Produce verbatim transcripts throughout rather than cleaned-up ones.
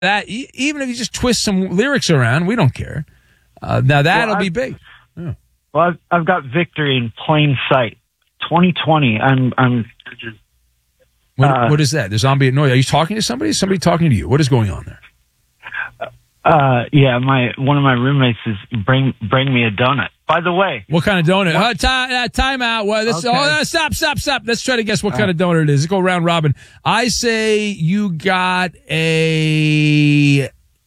that, e- even if you just twist some lyrics around, we don't care. Uh, now that'll well, be big. Yeah. Well, I've, I've got victory in plain sight. twenty twenty. I'm. I'm. What, uh, what is that? The zombie at noise. Are you talking to somebody? Is somebody talking to you? What is going on there? Uh, yeah, my one of my roommates is bring bring me a donut. By the way, what kind of donut? Uh, time, uh, time out. Well, this, okay. oh, uh, stop, stop, stop. Let's try to guess what All kind right. of donut it is. Let's go round robin. I say you got a.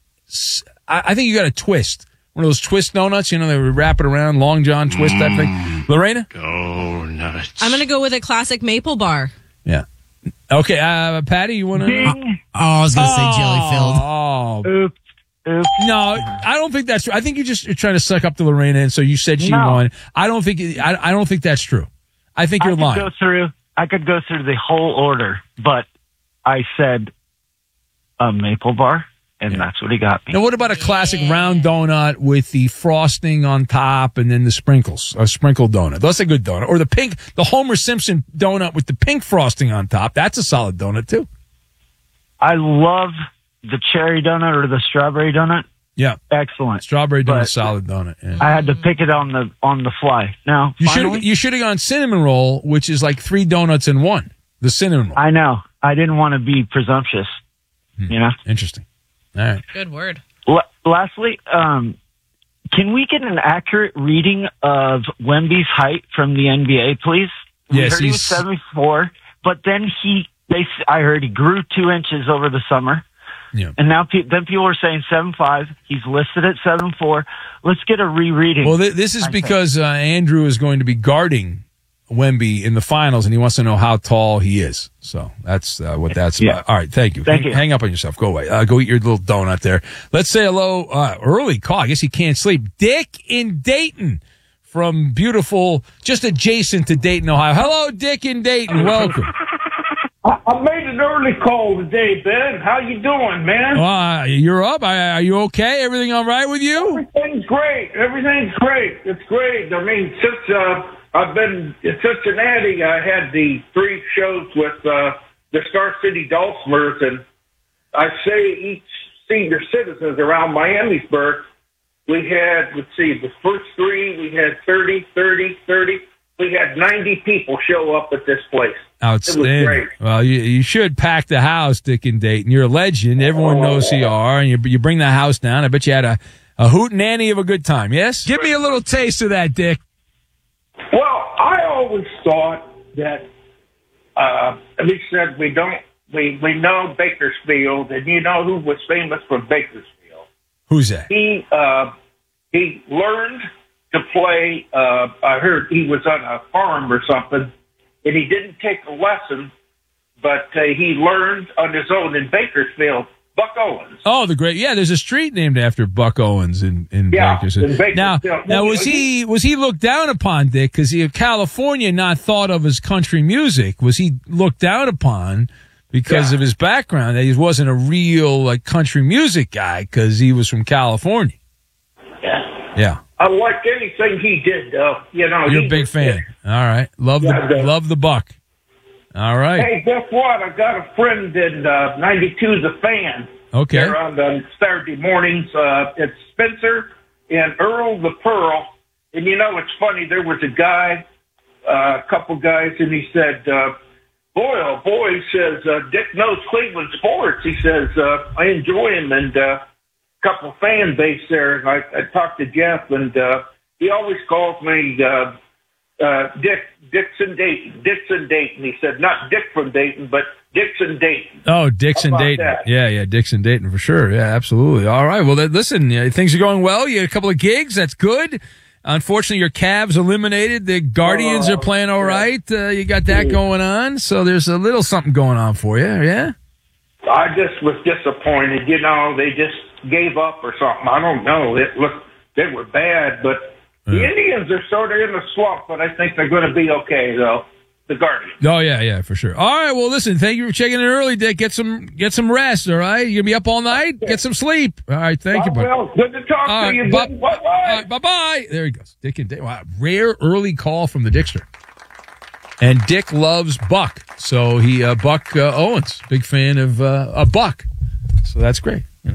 I think you got a twist. One of those twist donuts. You know, they wrap it around, Long John twist, mm. that thing. Lorena? Go nuts. I'm going to go with a classic maple bar. Yeah. Okay, uh, Patty, you want to? Oh, oh, I was going to oh, say jelly filled. Oh, oops. Oops. No, I don't think that's true. I think you just you're trying to suck up to Lorena, and so you said she no. won. I don't think I, I don't think that's true. I think you're I could lying. Go through, I could go through the whole order, but I said a maple bar, and yeah. that's what he got me. Now, what about a classic yeah. round donut with the frosting on top and then the sprinkles? A sprinkled donut. That's a good donut. Or the pink, the Homer Simpson donut with the pink frosting on top. That's a solid donut, too. I love the cherry donut or the strawberry donut. Yeah. Excellent. Strawberry donut, solid donut. Yeah. I had to pick it on the on the fly. Now, you should you should have gone cinnamon roll, which is like three donuts in one. The cinnamon roll. I know. I didn't want to be presumptuous. Hmm. You know? Interesting. All right. Good word. L- lastly, um, can we get an accurate reading of Wemby's height from the N B A, please? We yes, heard he was seventy-four, but then he, they, I heard he grew two inches over the summer. Yeah. And now pe- then people are saying seven five. He's listed at seven four. Let's get a rereading. Well, th- this is I because uh, Andrew is going to be guarding Wemby in the finals, and he wants to know how tall he is. So that's uh, what that's yeah. about. All right, thank you. Thank hang, you. Hang up on yourself. Go away. Uh, go eat your little donut there. Let's say hello. Uh, early call. I guess he can't sleep. Dick in Dayton from beautiful, just adjacent to Dayton, Ohio. Hello, Dick in Dayton. Welcome. I made an early call today, Ben. How you doing, man? Uh, you're up. Are you okay? Everything all right with you? Everything's great. Everything's great. It's great. I mean, since uh, I've been in Cincinnati, I had the three shows with uh, the Star City Dulcimers, and I say each senior citizens around Miamisburg, we had, let's see, the first three, we had thirty, thirty, thirty. We had ninety people show up at this place. Outstanding. It was great. Well, you, you should pack the house, Dick and Dayton. You're a legend. Everyone knows who you are, and you, you bring the house down. I bet you had a, a hootenanny of a good time, yes? Give me a little taste of that, Dick. Well, I always thought that, uh, at least said we don't, we, we know Bakersfield, and you know who was famous for Bakersfield. Who's that? He, uh, he learned to play, uh, I heard he was on a farm or something, and he didn't take a lesson, but uh, he learned on his own in Bakersfield. Buck Owens. Oh, the great, yeah. There's a street named after Buck Owens in in yeah, Bakersfield. in Bakersfield. Now, now was he was he looked down upon, Dick? Because he California not thought of as country music. Was he looked down upon because yeah. of his background? That he wasn't a real like country music guy because he was from California. Yeah. Yeah. I liked anything he did, though. You know, you're a big fan. All right, love yeah, the love the Buck. All right. Hey, guess what? I got a friend in uh, ninety-two, the fan. Okay. They're on the Saturday mornings. Uh, it's Spencer and Earl the Pearl. And you know, it's funny. There was a guy, uh, a couple guys, and he said, uh, "Boy, oh boy," he says, uh, "Dick knows Cleveland sports." He says, uh, "I enjoy him," and uh, couple fan base there. I, I talked to Jeff, and uh, he always calls me uh, uh, Dick Dixon Dayton. Dixon Dayton. He said not Dick from Dayton, but Dixon Dayton. Oh, Dixon Dayton. That? Yeah, yeah, Dixon Dayton for sure. Yeah, absolutely. All right. Well, listen, yeah, things are going well. You had a couple of gigs. That's good. Unfortunately, your Cavs eliminated. The Guardians oh, are playing all yeah. right. Uh, you got that going on. So there's a little something going on for you. Yeah. I just was disappointed. You know, they just gave up or something. I don't know. It looked, they were bad, but the yeah. Indians are sort of in a slump, but I think they're going to be okay, though. The Guardians. Oh, yeah, yeah, for sure. All right, well, listen, thank you for checking in early, Dick. Get some get some rest, all right? You're going to be up all night? Get some sleep. All right, thank oh, you, buddy. Well, good to talk all to right, you. Bu- Bye-bye. All right, bye-bye. There he goes. Dick and Dick. Wow, rare early call from the Dickster. And Dick loves Buck, so he, uh, Buck uh, Owens, big fan of uh, a Buck. So that's great.